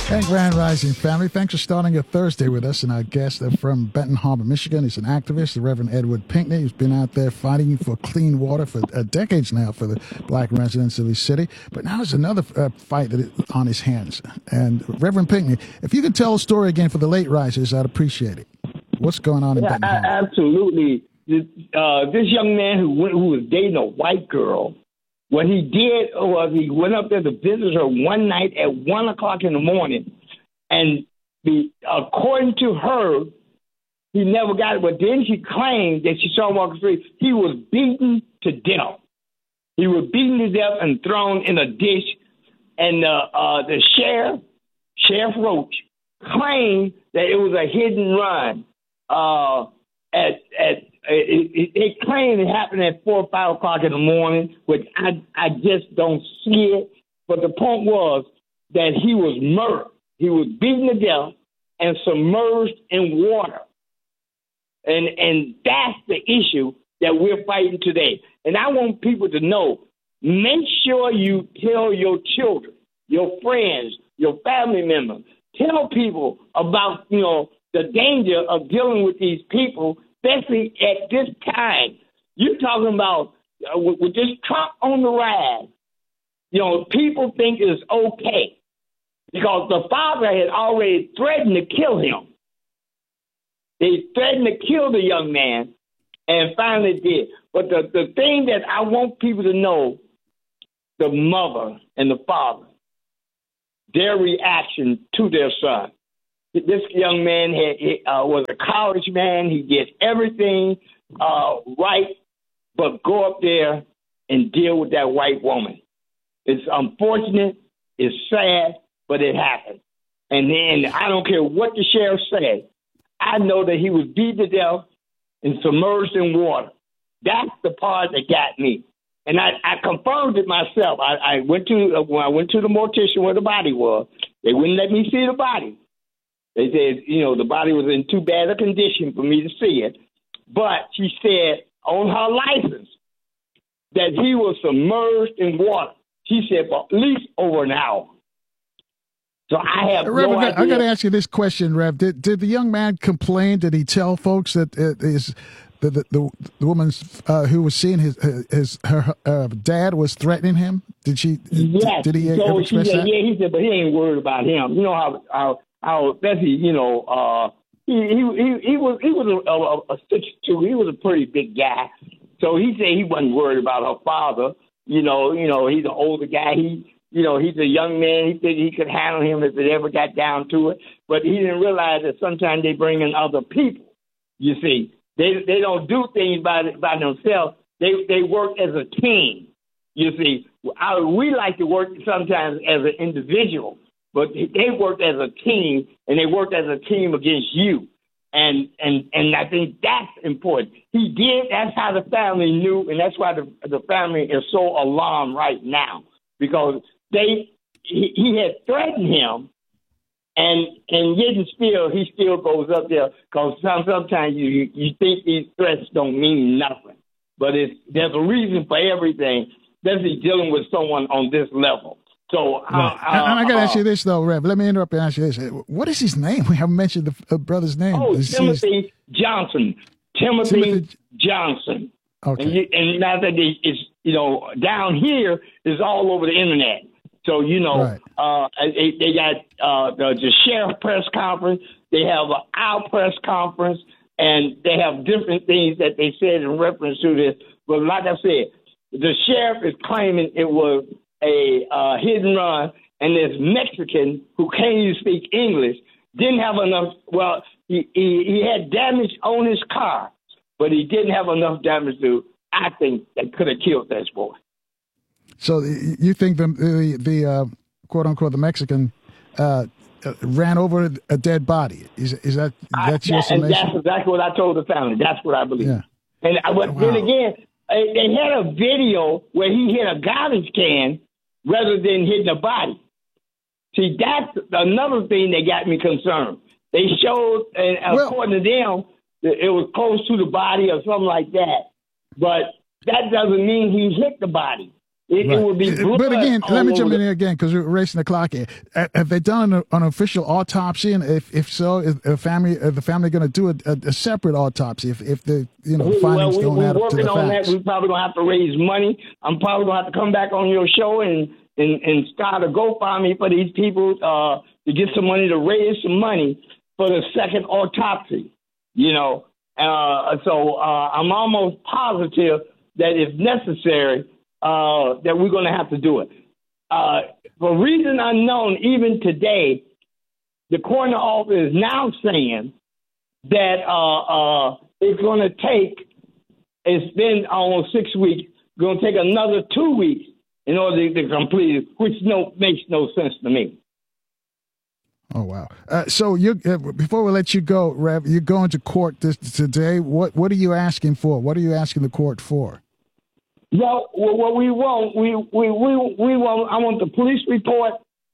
Hey, Grand Rising family. Thanks for starting your Thursday with us. And our guest from Benton Harbor, Michigan. He's an activist, the Reverend Edward Pinkney. He's been out there fighting for clean water for decades now for the black residents of his city. But now there's another fight that is on his hands. And Reverend Pinkney, if you could tell a story again for the late risers, I'd appreciate it. What's going on in Benton Harbor? Absolutely. This young man who was dating a white girl, what he did was he went up there to visit her one night at 1 o'clock in the morning, and according to her, he never got it. But then she claimed that she saw him walking the street. He was beaten to death. He was beaten to death and thrown in a dish. And the Sheriff Roach, claimed that it was a hit and run. It claimed it happened at 4 or 5 o'clock in the morning, which I just don't see it. But the point was that he was murdered. He was beaten to death and submerged in water. And that's the issue that we're fighting today. And I want people to know, make sure you tell your children, your friends, your family members, tell people about, the danger of dealing with these people, especially at this time. You're talking about with this Trump on the rise, people think it's okay because the father had already threatened to kill him. They threatened to kill the young man and finally did. But the thing that I want people to know, the mother and the father, their reaction to their son. This young man was a college man. He did everything right, but go up there and deal with that white woman. It's unfortunate. It's sad, but it happened. And then I don't care what the sheriff said. I know that he was beat to death and submerged in water. That's the part that got me. And I confirmed it myself. When I went to the mortician where the body was, they wouldn't let me see the body. They said, the body was in too bad a condition for me to see it. But she said on her license that he was submerged in water. She said for at least over an hour. So I have Rev, no idea. I got to ask you this question, Rev. Did the young man complain? Did he tell folks that the woman who was seeing her dad was threatening him? Did she? Yes. Did he ever express that? Yeah, he said, but he ain't worried about him. You know how Bessie, he was a 6'2". He was a pretty big guy. So he said he wasn't worried about her father. He's an older guy. He's a young man. He said he could handle him if it ever got down to it. But he didn't realize that sometimes they bring in other people. You see, they don't do things by themselves. They work as a team. You see, we like to work sometimes as an individual, but they worked as a team, and they worked as a team against you. And I think that's important. He did. That's how the family knew, and that's why the family is so alarmed right now, because he had threatened him, and yet he still goes up there, because sometimes you think these threats don't mean nothing, but there's a reason for everything. Especially dealing with someone on this level. So, and I got to ask you this, though, Rev. Let me interrupt and ask you this. What is his name? We haven't mentioned the brother's name. Oh, Timothy Johnson. Timothy Johnson. Okay. And now that it's, down here is all over the internet. So, right. They got the sheriff press conference. They have our press conference, and they have different things that they said in reference to this. But like I said, the sheriff is claiming it was a hit and run, and this Mexican who can't even speak English didn't have enough. Well, he had damage on his car, but he didn't have enough damage I think, that could have killed this boy. So you think the quote unquote the Mexican ran over a dead body? Is that's your summation? That's exactly what I told the family. That's what I believe. Yeah. And then again, they had a video where he hit a garbage can rather than hitting a body. See, that's another thing that got me concerned. They showed, and according to them, it was close to the body or something like that. But that doesn't mean he hit the body. It would be blood. But again, all let me jump over in here again because we're racing the clock here. Have they done an official autopsy? And if so, is the family going to do a separate autopsy if the findings don't add up to the facts? We're working on that. We're probably going to have to raise money. I'm probably going to have to come back on your show and start a GoFundMe for these people to get some money, to raise some money for the second autopsy. So I'm almost positive that if necessary, that we're going to have to do it. For reason unknown, even today, the coroner office is now saying that it's going to take, it's been almost 6 weeks, going to take another 2 weeks in order to complete it, which makes no sense to me. Oh, wow. So before we let you go, Rev, you're going to court today. What are you asking for? What are you asking the court for? Well, what we want, we want. I want the police report,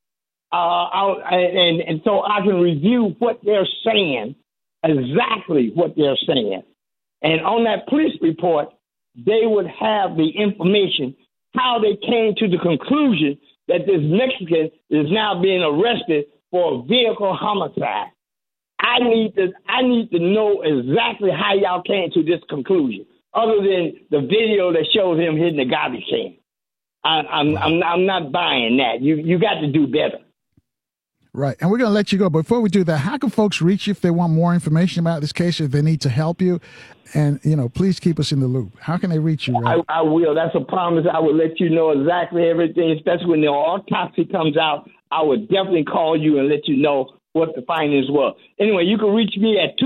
and so I can review what they're saying, exactly what they're saying, and on that police report, they would have the information how they came to the conclusion that this Mexican is now being arrested for a vehicle homicide. I need to know exactly how y'all came to this conclusion, other than the video that shows him hitting the garbage can. I'm not buying that. You got to do better. Right. And we're going to let you go. Before we do that, how can folks reach you if they want more information about this case, if they need to help you? And, please keep us in the loop. How can they reach you, Rev? I will. That's a promise. I will let you know exactly everything, especially when the autopsy comes out. I would definitely call you and let you know what the findings were. Anyway, you can reach me at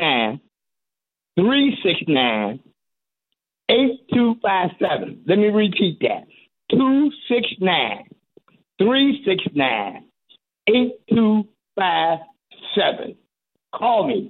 269-369-8257. Let me repeat that. 269-369-8257. Call me,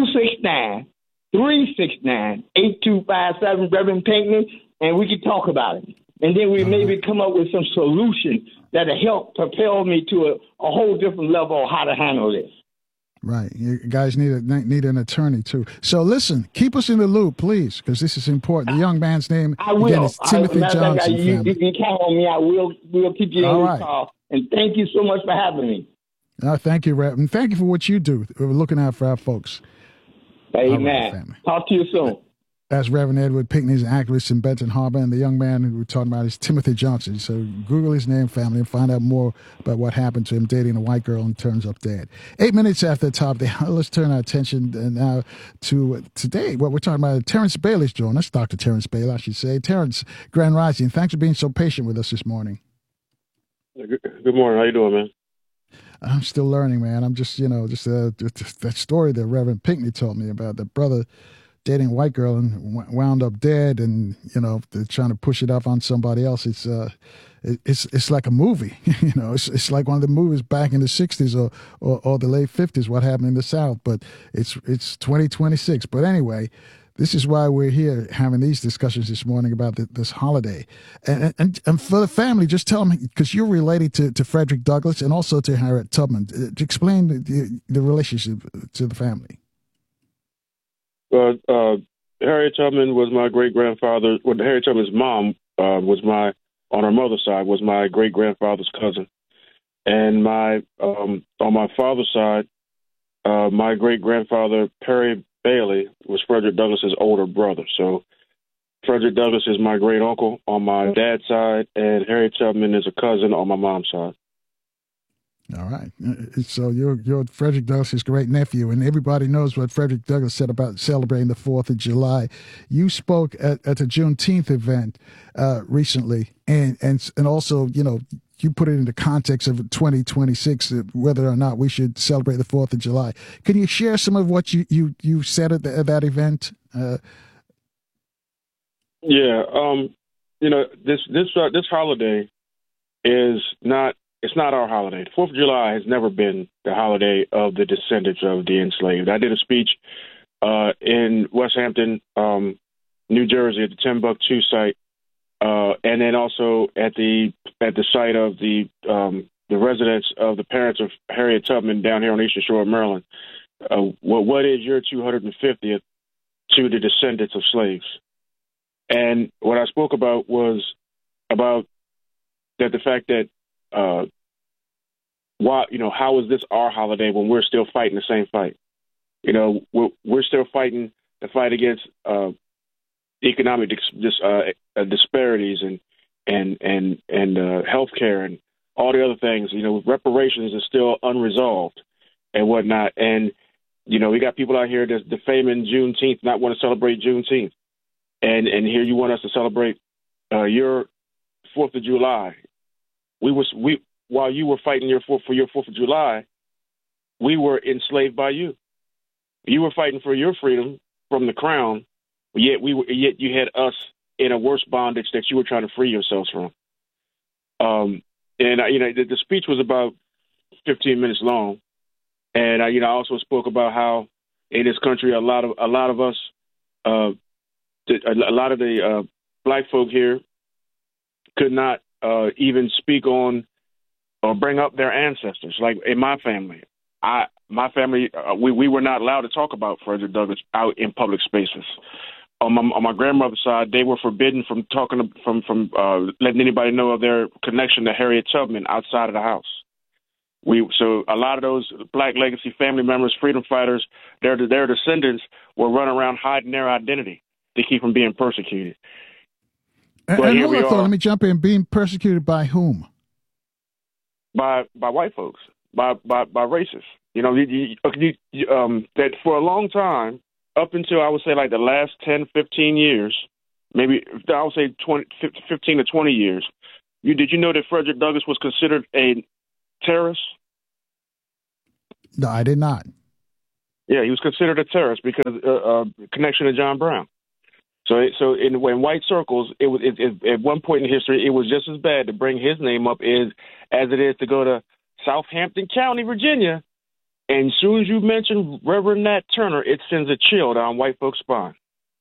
269-369-8257, Reverend Pinckney, and we can talk about it. And then we maybe come up with some solutions that'll help propel me to a whole different level of how to handle this. Right. You guys need an attorney, too. So, listen, keep us in the loop, please, because this is important. The young man's name, again, is Timothy Johnson. You can count on me. We'll keep you in the call. And thank you so much for having me. Thank you, Rev. And thank you for what you do. We're looking out for our folks. Amen. Talk to you soon. That's Reverend Edward Pinckney, an activist in Benton Harbor, and the young man who we're talking about is Timothy Johnson. So Google his name, family, and find out more about what happened to him dating a white girl and turns up dead. 8 minutes after the top, let's turn our attention now to today. What we're talking about, Terrence Bailey's joining us, Dr. Terrence Bailey, I should say. Terrence, Grand Rising, thanks for being so patient with us this morning. Good morning. How you doing, man? I'm still learning, man. I'm just that story that Reverend Pinckney told me about the brother dating a white girl and wound up dead, and they're trying to push it off on somebody else. It's like a movie. It's like one of the movies back in the 60s or the late 50s, what happened in the South. But it's 2026. But anyway, this is why we're here having these discussions this morning about this holiday. And for the family, just tell them, because you're related to Frederick Douglass and also to Harriet Tubman, to explain the relationship to the family. Harriet Tubman was my great-grandfather. Well, Harriet Tubman's mom on her mother's side, was my great-grandfather's cousin. And on my father's side, my great-grandfather, Perry Bailey, was Frederick Douglass's older brother. So Frederick Douglass is my great-uncle on my dad's side, and Harriet Tubman is a cousin on my mom's side. All right. So you're Frederick Douglass's great nephew, and everybody knows what Frederick Douglass said about celebrating the 4th of July. You spoke at the Juneteenth event recently, and also, you put it in the context of 2026, whether or not we should celebrate the 4th of July. Can you share some of what you said at that event? Yeah. This holiday is not. It's not our holiday. The 4th of July has never been the holiday of the descendants of the enslaved. I did a speech in West Hampton, New Jersey, at the Timbuktu site, and then also at the site of the residence of the parents of Harriet Tubman down here on the Eastern Shore of Maryland. What is your 250th to the descendants of slaves? And what I spoke about was about that the fact that how is this our holiday when we're still fighting the same fight? We're still fighting the fight against economic disparities and healthcare and all the other things. Reparations is still unresolved and whatnot. And we got people out here that's defaming Juneteenth, not want to celebrate Juneteenth, and here you want us to celebrate your 4th of July. While you were fighting for your 4th of July, we were enslaved by you. You were fighting for your freedom from the crown, yet you had us in a worse bondage that you were trying to free yourselves from. The speech was about 15 minutes long, and I also spoke about how in this country a lot of us, a lot of the black folk here could not even speak on or bring up their ancestors. Like in my family, we were not allowed to talk about Frederick Douglass out in public spaces. On my grandmother's side, they were forbidden from talking from letting anybody know of their connection to Harriet Tubman outside of the house. So a lot of those Black legacy family members, freedom fighters, their descendants were running around hiding their identity to keep from being persecuted. And hold on, let me jump in. Being persecuted by whom? By white folks, by racists. That for a long time, up until I would say like the last 10, 15 years, maybe I would say 15 to 20 years, did you know that Frederick Douglass was considered a terrorist? No, I did not. Yeah, he was considered a terrorist because connection to John Brown. So in white circles, it was at one point in history, it was just as bad to bring his name up as it is to go to Southampton County, Virginia, and as soon as you mention Reverend Nat Turner, it sends a chill down white folks' spine.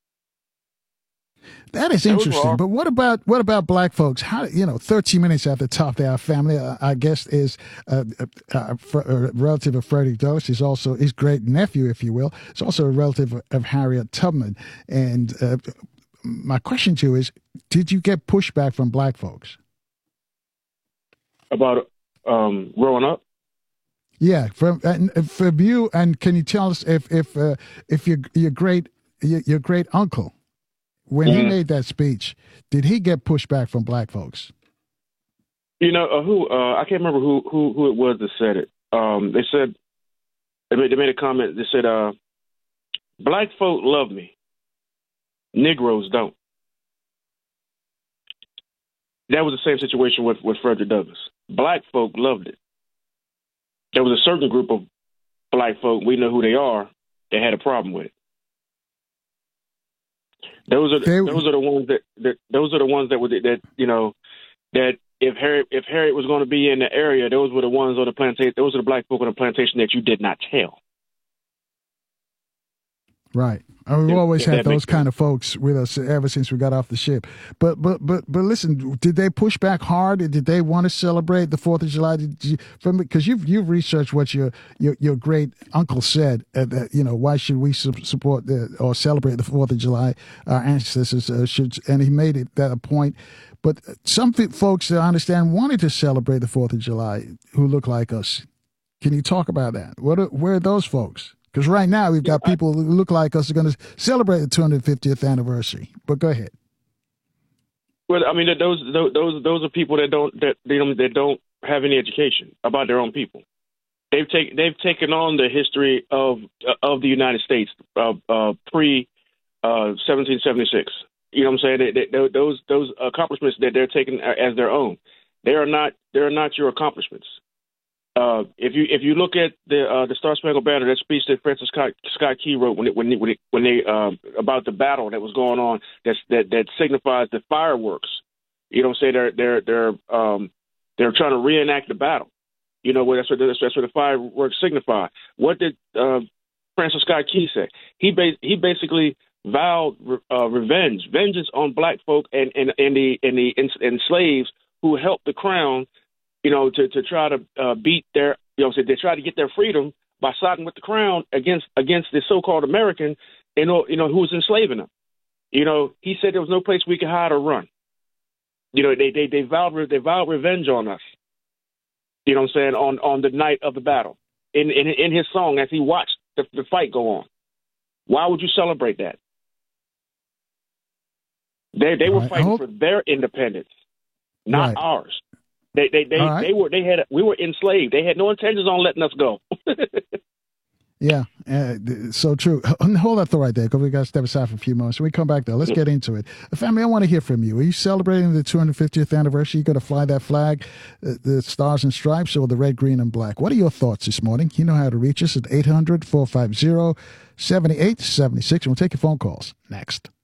That is interesting. But what about black folks? How 13 minutes at the top of our family, I guess, is a relative of Frederick Douglass. He's also his great nephew, if you will. It's also a relative of Harriet Tubman. And my question to you is, did you get pushback from black folks about growing up? Yeah, from you. And can you tell us if your great uncle, when he made that speech, did he get pushback from black folks? I can't remember who it was that said it. They said they made a comment. They said, "Black folk love me, Negroes don't." That was the same situation with Frederick Douglass. Black folk loved it. There was a certain group of black folk, we know who they are, that had a problem with it. Those are the ones that if Harriet was going to be in the area, those were the ones on the plantation. Those are the black folk on the plantation that you did not tell. Right. We've always had those kind of folks with us ever since we got off the ship. But listen, did they push back hard? Did they want to celebrate the 4th of July? Because you've researched what your great uncle said. Why should we support or celebrate the 4th of July? Our ancestors should, and he made it that a point. But some folks that I understand wanted to celebrate the 4th of July who look like us. Can you talk about that? Where are those folks? Because right now we've got people who look like us are going to celebrate the 250th anniversary. But go ahead. Well, I mean, those are people that don't have any education about their own people. They've taken on the history of the United States pre 1776. You know what I'm saying? Those accomplishments that they're taking as their own, they are not your accomplishments. If you look at the Star Spangled Banner, that speech that Francis Scott Key wrote when they about the battle that was going on, that signifies the fireworks. You know what I'm saying? They're trying to reenact the battle. You know, that's what the fireworks signify. What did Francis Scott Key say? He basically vowed vengeance on black folk and the slaves who helped the crown. You know, to try to beat their, they try to get their freedom by siding with the crown against the so-called American, who was enslaving them. You know, he said there was no place we could hide or run. You know, they vowed revenge on us. You know what I'm saying? On the night of the battle, in his song, as he watched the fight go on. Why would you celebrate that? They were fighting for their independence, not ours. We were enslaved. They had no intentions on letting us go. Yeah, so true. Hold that thought right there, because we got to step aside for a few moments. When we come back, though, let's get into it. Family, I want to hear from you. Are you celebrating the 250th anniversary? You going to fly that flag, the stars and stripes, or the red, green, and black? What are your thoughts this morning? You know how to reach us at 800-450-7876. And we'll take your phone calls next.